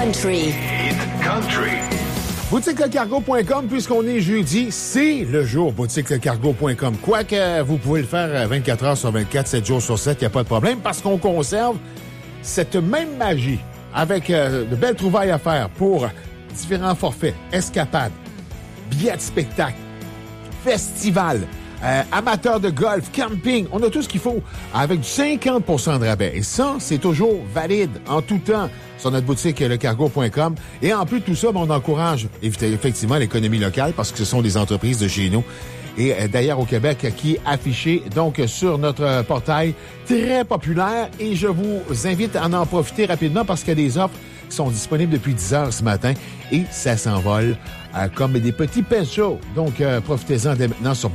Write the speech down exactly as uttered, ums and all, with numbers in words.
country. Hit country. boutique le cargo point com, puisqu'on est jeudi, c'est le jour boutique le cargo point com. Quoique vous pouvez le faire vingt-quatre heures sur vingt-quatre, sept jours sur sept, il n'y a pas de problème, parce qu'on conserve cette même magie avec euh, de belles trouvailles à faire pour différents forfaits, escapades, billets de spectacle, festivals, euh, amateurs de golf, camping. On a tout ce qu'il faut avec du cinquante pour cent de rabais. Et ça, c'est toujours valide en tout temps sur notre boutique le cargo point com. Et en plus de tout ça, on encourage effectivement l'économie locale parce que ce sont des entreprises de chez nous. Et euh, d'ailleurs au Québec qui est affiché donc sur notre portail très populaire. Et je vous invite à en profiter rapidement parce qu'il y a des offres qui sont disponibles depuis dix heures ce matin et ça s'envole euh, comme des petits pesos. Donc, euh, profitez-en dès maintenant sur